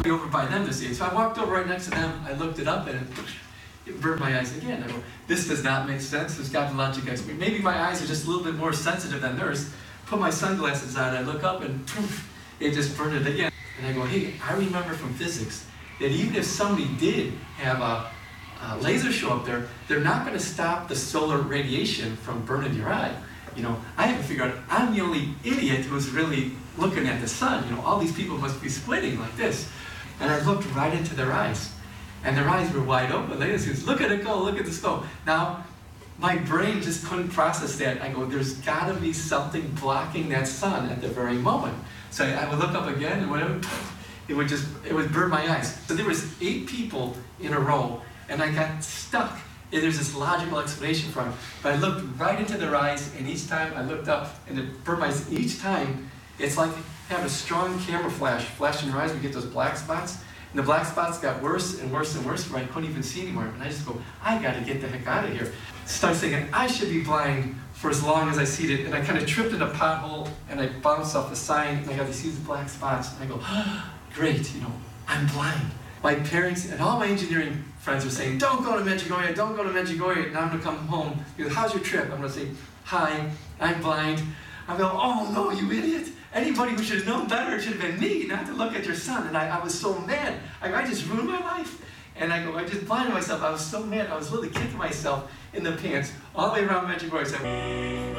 be over by them to see it. So I walked over right next to them, I looked it up, and it burned my eyes again. I go, this does not make sense. There's got to be logic explanation. Maybe my eyes are just a little bit more sensitive than theirs. Put my sunglasses on, I look up, and poof, it just burned it again. And I go, hey, I remember from physics that even if somebody did have a laser show up there, they're not going to stop the solar radiation from burning your eye. You know, I haven't figured out, I'm the only idiot who's really looking at the sun. You know, all these people must be squinting like this. And I looked right into their eyes. And their eyes were wide open. They just, look at it go, look at this go. Now, my brain just couldn't process that. I go, there's got to be something blocking that sun at the very moment. So I would look up again, and whatever, it would burn my eyes. So there was 8 people in a row, and I got stuck. And there's this logical explanation for it. But I looked right into their eyes, and each time I looked up, and it burned my eyes. Each time, it's like having a strong camera flash in your eyes. We get those black spots. And the black spots got worse and worse and worse, where I couldn't even see anymore. And I just go, I got to get the heck out of here. Start thinking, I should be blind for as long as I see it. And I kind of tripped in a pothole, and I bounced off the sign, and I got these huge black spots. And I go, great, you know, I'm blind. My parents and all my engineering friends are saying, don't go to Medjugorje, don't go to Medjugorje. And I'm going to come home. He goes, how's your trip? I'm going to say, hi, I'm blind. I go, oh no, you idiot. Anybody who should have known better should have been me, not to look at your son. And I was so mad. I just ruined my life. And I go, I just blinded myself. I was so mad. I was literally kicking myself in the pants all the way around Medjugorje.